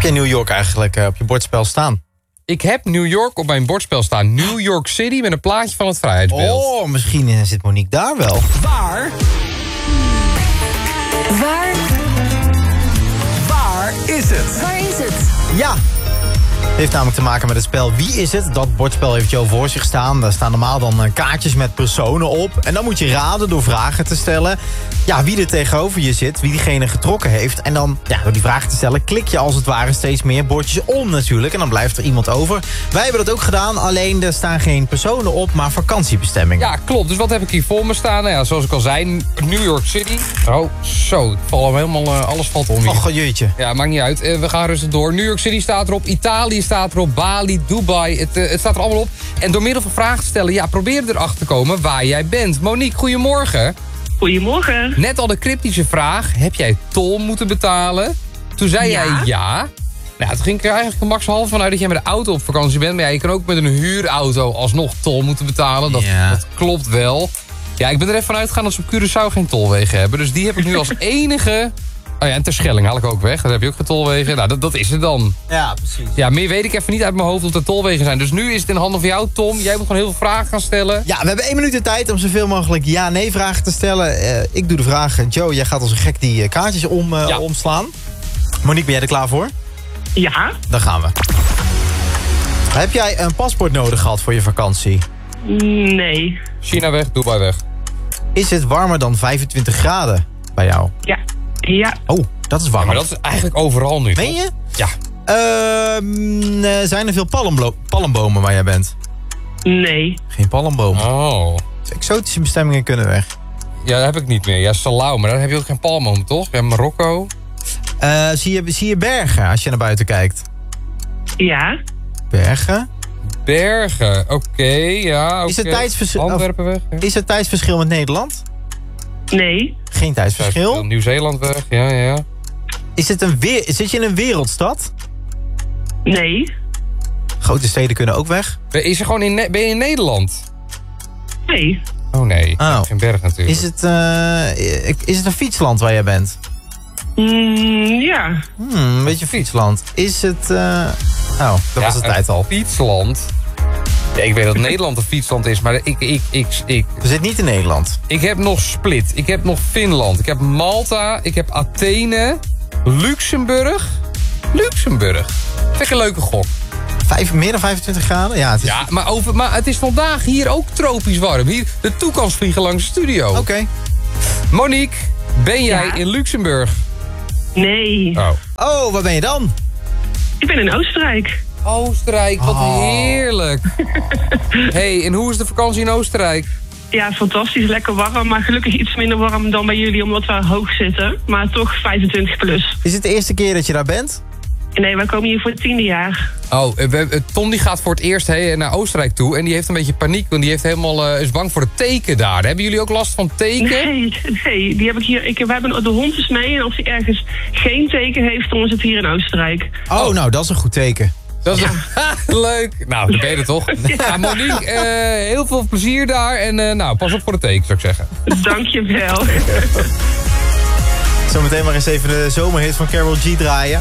jij New York eigenlijk op je bordspel staan? Ik heb New York op mijn bordspel staan. New York City met een plaatje van het Vrijheidsbeeld. Oh, misschien zit Monique daar wel. Waar is het? Waar is het? Ja. Het heeft namelijk te maken met het spel Wie is het? Dat bordspel heeft Joe voor zich staan. Daar staan normaal dan kaartjes met personen op. En dan moet je raden door vragen te stellen. Ja, wie er tegenover je zit, wie diegene getrokken heeft. En dan, ja, door die vragen te stellen, klik je als het ware steeds meer bordjes om natuurlijk. En dan blijft er iemand over. Wij hebben dat ook gedaan, alleen er staan geen personen op, maar vakantiebestemmingen. Ja, klopt. Dus wat heb ik hier voor me staan? Nou ja, zoals ik al zei, New York City. Oh, zo. Ik val hem helemaal, alles valt om hier. Och, jeetje. Ja, maakt niet uit. We gaan rustig door. New York City staat erop. Italië staat erop. Bali, Dubai. Het staat er allemaal op. En door middel van vragen te stellen, ja, probeer erachter te komen waar jij bent. Monique, goedemorgen. Goedemorgen. Net al de cryptische vraag. Heb jij tol moeten betalen? Toen zei jij ja. Nou, toen ging ik er eigenlijk gemakshalve vanuit dat jij met de auto op vakantie bent. Maar ja, je kan ook met een huurauto alsnog tol moeten betalen. Dat klopt wel. Ja, ik ben er even vanuit gegaan dat ze op Curaçao geen tolwegen hebben. Dus die heb ik nu als enige... Oh ja, en Terschelling haal ik ook weg. Daar heb je ook geen tolwegen. Nou, dat is het dan. Ja, precies. Ja, meer weet ik even niet uit mijn hoofd of er tolwegen zijn. Dus nu is het in handen van jou, Tom. Jij moet gewoon heel veel vragen gaan stellen. Ja, we hebben 1 minuut de tijd om zoveel mogelijk ja-nee vragen te stellen. Ik doe de vragen. Joe, jij gaat als een gek die kaartjes omslaan. Monique, ben jij er klaar voor? Ja. Dan gaan we. Heb jij een paspoort nodig gehad voor je vakantie? Nee. China weg, Dubai weg. Is het warmer dan 25 graden bij jou? Ja. Ja. Oh, dat is warm. Ja, maar dat is eigenlijk overal nu. Meen je? Ja. Zijn er veel palmbomen waar jij bent? Nee. Geen palmbomen. Oh. Dus exotische bestemmingen kunnen weg. Ja, dat heb ik niet meer. Ja, Salau, maar daar heb je ook geen palmboom, toch? Ja, Marokko. Zie je bergen als je naar buiten kijkt? Ja. Bergen? Bergen, oké, ja. Is het tijdsverschil? Antwerpen weg. Ja. Is het tijdsverschil met Nederland? Nee. Geen tijdsverschil? Nieuw-Zeeland weg, ja. Zit je in een wereldstad? Nee. Grote steden kunnen ook weg. Ben je in Nederland? Nee. Oh nee, Oh. geen berg natuurlijk. Is het een fietsland waar jij bent? Ja. Een beetje fietsland. Is het... dat was de tijd al. Fietsland? Ja, ik weet dat Nederland een fietsland is, maar We zitten niet in Nederland. ik heb nog Split, ik heb nog Finland, ik heb Malta, ik heb Athene, Luxemburg. Vind ik een leuke gok. Meer dan 25 graden? Ja, het is... Ja, maar het is vandaag hier ook tropisch warm. Hier, de toekans vliegen langs de studio. Oké. Monique, ben jij in Luxemburg? Nee. Oh, waar ben je dan? Ik ben in Oostenrijk. Oostenrijk, wat heerlijk. Hey, en hoe is de vakantie in Oostenrijk? Ja, fantastisch. Lekker warm, maar gelukkig iets minder warm dan bij jullie, omdat we hoog zitten. Maar toch 25 plus. Is het de eerste keer dat je daar bent? Nee, wij komen hier voor het 10e jaar. Oh, Tom die gaat voor het eerst naar Oostenrijk toe. En die heeft een beetje paniek, want die is bang voor het teken daar. Hebben jullie ook last van teken? Nee, die heb ik hier. We hebben de hond is mee en als hij ergens geen teken heeft, dan is het hier in Oostenrijk. Oh, nou, dat is een goed teken. Dat is leuk. Nou, dan ben je er toch. Ja, Monique, heel veel plezier daar. En pas op voor de teken, zou ik zeggen. Dankjewel. Zometeen maar eens even de zomerhit van Karol G draaien.